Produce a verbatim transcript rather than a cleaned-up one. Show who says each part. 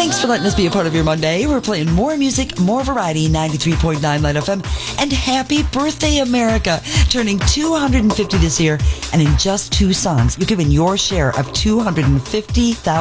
Speaker 1: Thanks for letting us be a part of your Monday. We're playing more music, more variety, ninety-three point nine Light F M. And happy birthday, America. Turning two hundred fifty this year. And in just two songs, you're giving your share of two hundred fifty thousand dollars.